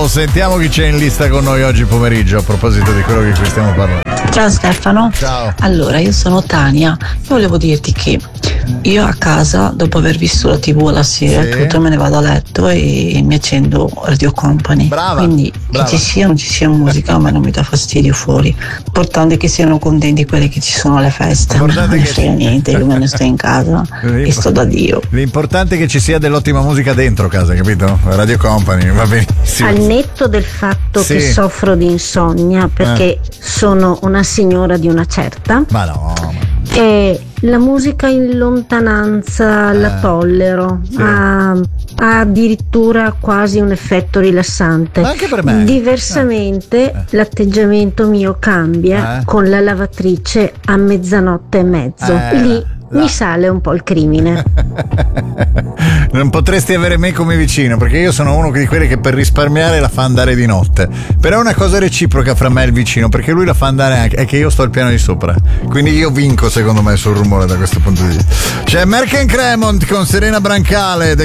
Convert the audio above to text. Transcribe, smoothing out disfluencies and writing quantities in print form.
Stefano, sentiamo chi c'è in lista con noi oggi pomeriggio a proposito di quello di cui stiamo parlando. Ciao Stefano. Ciao. Allora, io sono Tania. Volevo dirti che io a casa, dopo aver visto la TV la sera e tutto, me ne vado a letto e mi accendo Radio Company. Brava. Quindi Brava. che ci sia o non ci sia musica, a me non mi dà fastidio fuori. L'importante è che siano contenti quelli che ci sono alle feste. A me non me ne frega niente, io me ne sto in casa e sto da Dio. L'importante è che ci sia dell'ottima musica dentro casa, capito? Radio Company, va benissimo. Al netto del fatto Sì. che soffro di insonnia perché sono una signora di una certa, Ma no, e la musica in lontananza la tollero, sì. ha addirittura quasi un effetto rilassante. Ma anche per me. Diversamente l'atteggiamento mio cambia con la lavatrice a mezzanotte e mezzo. Lì mi sale un po' il crimine. non potresti avere me come vicino, perché io sono uno di quelli che per risparmiare la fa andare di notte. Però è una cosa reciproca fra me e il vicino, perché lui la fa andare anche, è che io sto al piano di sopra, quindi io vinco secondo me sul rumore da questo punto di vista. C'è Merck and Cremont con Serena Brancale, The